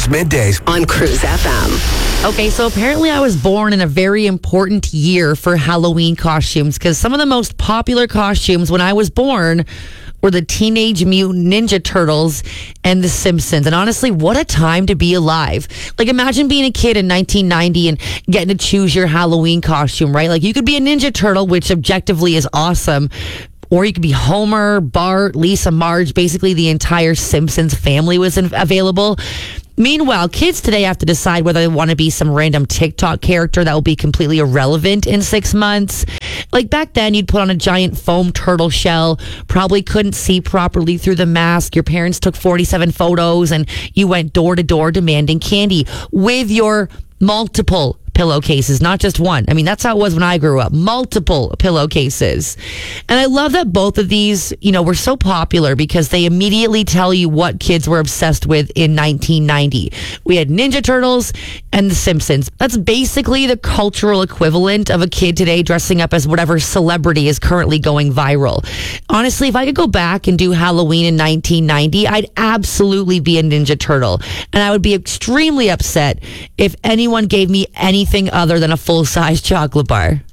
middays on Cruise FM. Okay, so apparently I was born in a very important year for Halloween costumes because some of the most popular costumes when I was born were the Teenage Mutant Ninja Turtles and The Simpsons. And honestly, what a time to be alive. Like, imagine being a kid in 1990 and getting to choose your Halloween costume, right? Like, you could be a Ninja Turtle, which objectively is awesome. Or you could be Homer, Bart, Lisa, Marge. Basically, the entire Simpsons family was available. Meanwhile, kids today have to decide whether they want to be some random TikTok character that will be completely irrelevant in 6 months. Like back then, you'd put on a giant foam turtle shell, probably couldn't see properly through the mask. Your parents took 47 photos and you went door to door demanding candy with your multiple pillowcases, not just one. I mean, that's how it was when I grew up. Multiple pillowcases. And I love that both of these, were so popular because they immediately tell you what kids were obsessed with in 1990. We had Ninja Turtles and The Simpsons. That's basically the cultural equivalent of a kid today dressing up as whatever celebrity is currently going viral. Honestly, if I could go back and do Halloween in 1990, I'd absolutely be a Ninja Turtle. And I would be extremely upset if anyone gave me anything other than a full-size chocolate bar.